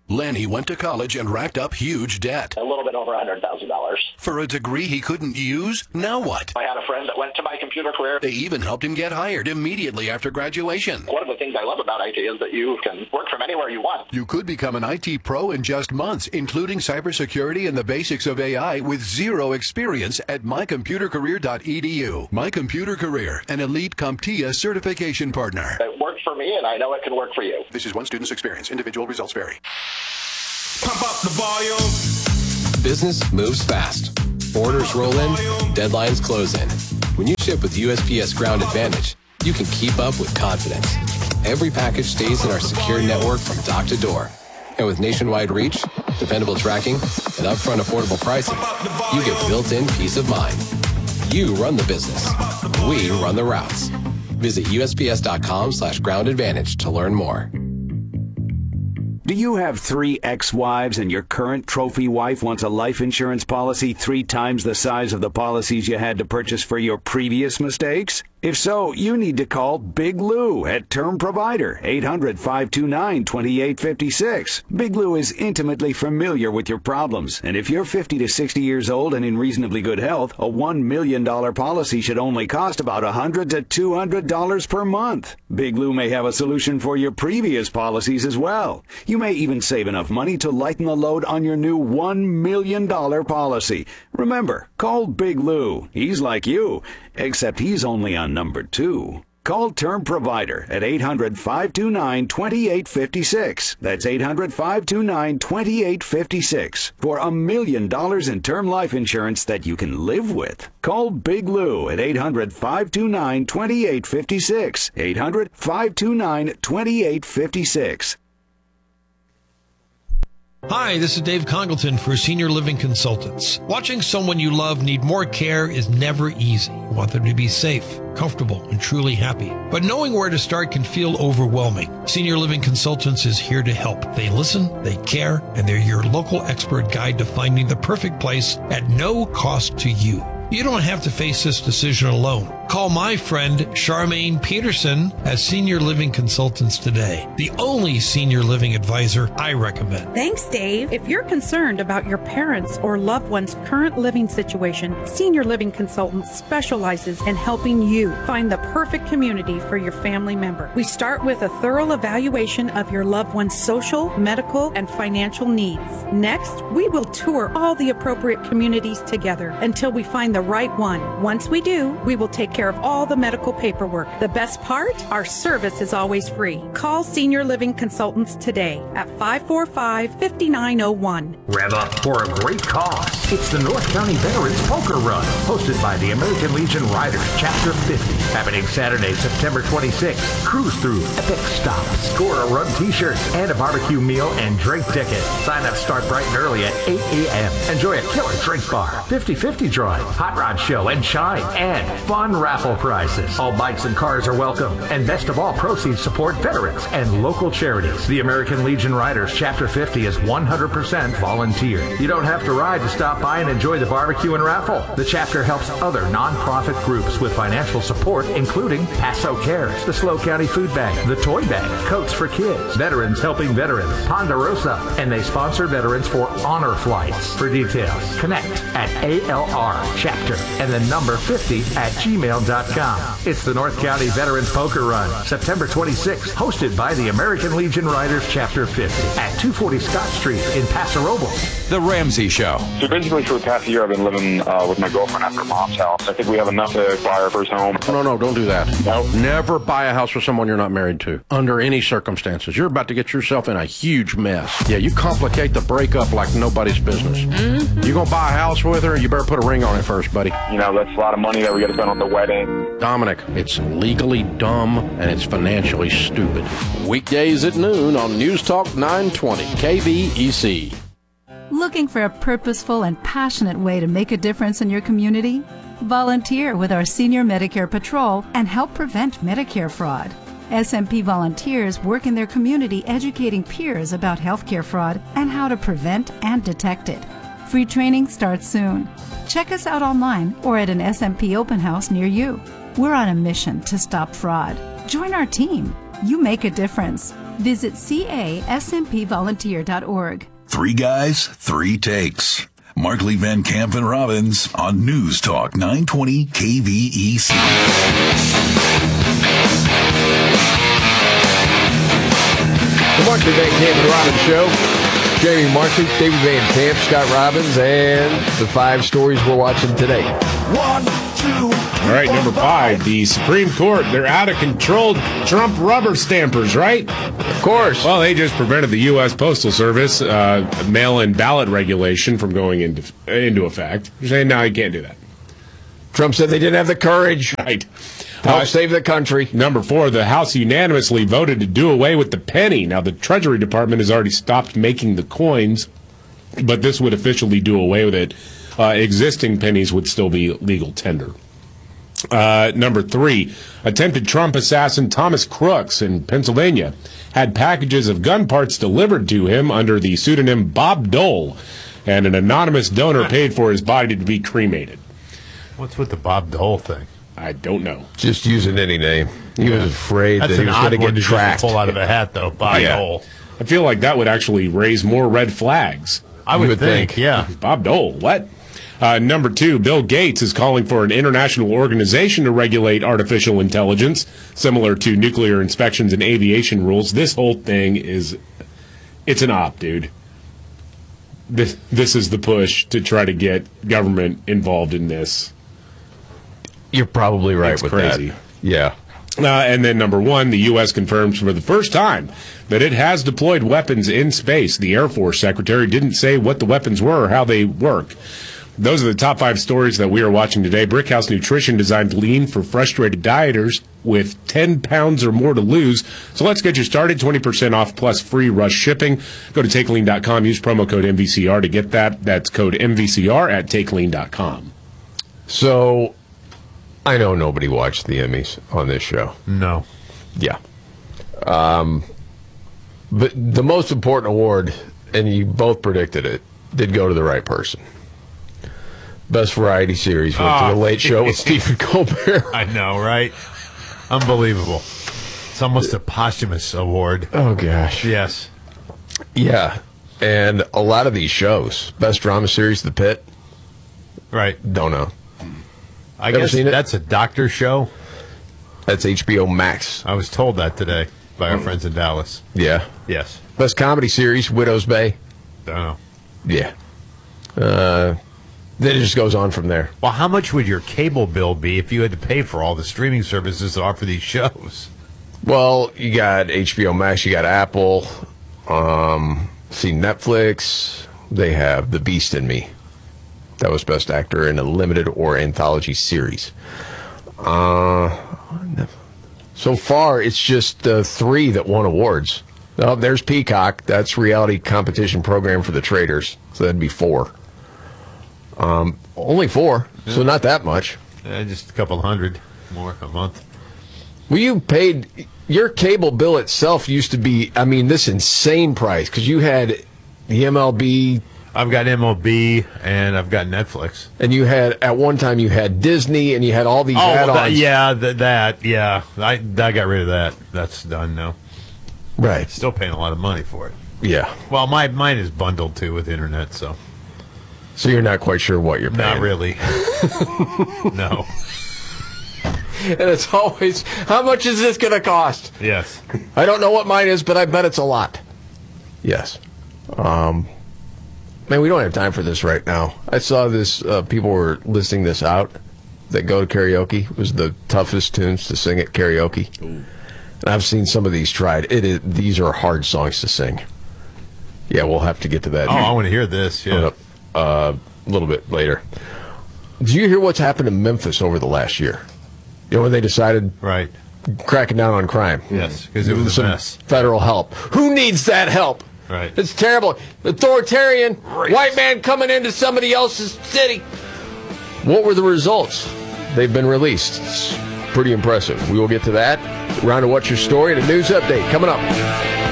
Lenny went to college and racked up huge debt. A little bit over $100,000. For a degree he couldn't use? Now what? I had a friend that went to My Computer Career. They even helped him get hired immediately after graduation. One of the things I love about IT is that you can work from anywhere you want. You could become an IT pro in just months, including cybersecurity and the basics of AI with zero experience at mycomputercareer.edu. My Computer Career, an elite CompTIA certification partner. It worked for me, and I know it can work for you. This is one student's experience. Individual results vary. Pump up the volume. Business moves fast. Orders roll in, deadlines close in. When you ship with USPS Ground Advantage, you can keep up with confidence. Every package stays in our secure network from dock to door. And with nationwide reach, dependable tracking, and upfront affordable pricing, you get built-in peace of mind. You run the business. We run the routes. Visit USPS.com/Ground Advantage to learn more. Do you have 3 ex-wives and your current trophy wife wants a life insurance policy 3 times the size of the policies you had to purchase for your previous mistakes? If so, you need to call Big Lou at Term Provider, 800-529-2856. Big Lou is intimately familiar with your problems, and if you're 50 to 60 years old and in reasonably good health, a $1 million policy should only cost about $100 to $200 per month. Big Lou may have a solution for your previous policies as well. You may even save enough money to lighten the load on your new $1 million policy. Remember, call Big Lou. He's like you, except he's only on number 2. Call Term Provider at 800-529-2856. That's 800-529-2856 for $1 million in term life insurance that you can live with. Call Big Lou at 800-529-2856. 800-529-2856. Hi, this is Dave Congleton for Senior Living Consultants. Watching someone you love need more care is never easy. You want them to be safe, comfortable, and truly happy. But knowing where to start can feel overwhelming. Senior Living Consultants is here to help. They listen, they care, and they're your local expert guide to finding the perfect place at no cost to you. You don't have to face this decision alone. Call my friend Charmaine Peterson as Senior Living Consultants today, the only senior living advisor I recommend. Thanks, Dave. If you're concerned about your parents' or loved one's current living situation, Senior Living Consultants specializes in helping you find the perfect community for your family member. We start with a thorough evaluation of your loved one's social, medical, and financial needs. Next, we will tour all the appropriate communities together until we find the right one. Once we do, we will take care of all the medical paperwork. The best part? Our service is always free. Call Senior Living Consultants today at 545-5901. Rev up for a great cause. It's the North County Veterans Poker Run, hosted by the American Legion Riders, Chapter 50, happening Saturday, September 26th. Cruise through epic stops, score a run t-shirt, and a barbecue meal and drink ticket. Sign-ups start bright and early at 8 a.m. Enjoy a killer drink bar, 50-50 drawing, hot rod show and shine, and fun raffle prizes. All bikes and cars are welcome, and best of all, proceeds support veterans and local charities. The American Legion Riders Chapter 50 is 100% volunteer. You don't have to ride to stop by and enjoy the barbecue and raffle. The chapter helps other nonprofit groups with financial support, including Paso Cares, the SLO County Food Bank, the Toy Bank, Coats for Kids, Veterans Helping Veterans, Ponderosa, and they sponsor veterans for honor flights. For details, connect at ALR Chapter and the number 50 at gmail.com. It's the North County Veterans Poker Run, September 26th, hosted by the American Legion Riders Chapter 50 at 240 Scott Street in Paso Robles. The Ramsey Show. So basically for the past year, I've been living with my girlfriend at her mom's house. I think we have enough to buy our first home. No, don't do that. No. Never buy a house with someone you're not married to, under any circumstances. You're about to get yourself in a huge mess. Yeah, you complicate the breakup like nobody's business. Mm-hmm. You gonna buy a house with her, you better put a ring on it first, buddy. You know, that's a lot of money that we got to spend on the wedding. Dominic, it's legally dumb and it's financially stupid. Weekdays at noon on News Talk 920 KVEC. Looking for a purposeful and passionate way to make a difference in your community? Volunteer with our Senior Medicare Patrol and help prevent Medicare fraud. SMP volunteers work in their community educating peers about healthcare fraud and how to prevent and detect it. Free training starts soon. Check us out online or at an SMP open house near you. We're on a mission to stop fraud. Join our team. You make a difference. Visit CASMPvolunteer.org. 3 guys, 3 takes. Markley, Van Camp, and Robbins on News Talk 920 KVEC. The Markley, Van Camp, and Robbins Show. Jamie Markley, David Van Camp, Scott Robbins, and the 5 stories we're watching today. 1, 2. All right, number 5, the Supreme Court. They're out of control Trump rubber stampers, right? Of course. Well, they just prevented the U.S. Postal Service mail-in ballot regulation from going into effect. They're saying, no, you can't do that. Trump said they didn't have the courage. Right. Help save the country. Number 4, the House unanimously voted to do away with the penny. Now, the Treasury Department has already stopped making the coins, but this would officially do away with it. Existing pennies would still be legal tender. Number 3, attempted Trump assassin Thomas Crooks in Pennsylvania had packages of gun parts delivered to him under the pseudonym Bob Dole, and an anonymous donor paid for his body to be cremated. What's with the Bob Dole thing? I don't know. Just using any name. He was afraid that he was going to get tracked. Pull out of a hat, though. Bob Dole. I feel like that would actually raise more red flags. I would think, yeah. Bob Dole, what? Number 2, Bill Gates is calling for an international organization to regulate artificial intelligence, similar to nuclear inspections and aviation rules. This whole thing it's an op, dude. This is the push to try to get government involved in this. You're probably right It's with crazy. that. Yeah. And then number 1, the U.S. confirms for the first time that it has deployed weapons in space. The Air Force Secretary didn't say what the weapons were or how they work. Those are the top 5 stories that we are watching today. Brickhouse Nutrition designed lean for frustrated dieters with 10 pounds or more to lose. So let's get you started. 20% off plus free rush shipping. Go to TakeLean.com. Use promo code MVCR to get that. That's code MVCR at TakeLean.com. So, I know nobody watched the Emmys on this show. No. Yeah. But the most important award, and you both predicted it, did go to the right person. Best variety series went to The Late Show with Stephen Colbert. I know, right? Unbelievable. It's almost a posthumous award. Oh, gosh. Yes. Yeah. And a lot of these shows, Best Drama Series, The Pit. Right. Don't know. I guess that's a doctor show. That's HBO Max. I was told that today by our friends in Dallas. Yeah. Yes. Best Comedy Series, Widow's Bay. Don't know. Yeah. Then it just goes on from there. Well, how much would your cable bill be if you had to pay for all the streaming services that offer these shows? Well, you got HBO Max, you got Apple, see Netflix. They have The Beast in Me. That was Best Actor in a Limited or Anthology Series. So far, it's just 3 that won awards. Oh, there's Peacock. That's reality competition program for the traders. So that'd be 4. Only 4, so not that much. Just a couple hundred more a month. Well, you paid... Your cable bill itself used to be, this insane price, because you had the MLB... I've got MLB, and I've got Netflix. And you had, at one time, you had Disney, and you had all these add-ons. I got rid of that. That's done now. Right. Still paying a lot of money for it. Yeah. Well, mine is bundled, too, with internet, so... So you're not quite sure what you're paying? Not really. No. And it's always, how much is this going to cost? Yes. I don't know what mine is, but I bet it's a lot. Yes. Man, we don't have time for this right now. I saw this, people were listing this out that go to karaoke. It was the toughest tunes to sing at karaoke. Ooh. And I've seen some of these tried. These are hard songs to sing. Yeah, we'll have to get to that. Oh, I want to hear this, yeah. A little bit later. Did you hear what's happened in Memphis over the last year? You know, when they decided cracking down on crime. Yes, because it was a mess. Federal help. Who needs that help? Right. It's terrible. Authoritarian, white man coming into somebody else's city. What were the results? They've been released. It's pretty impressive. We will get to that. Round of What's Your Story and a news update coming up.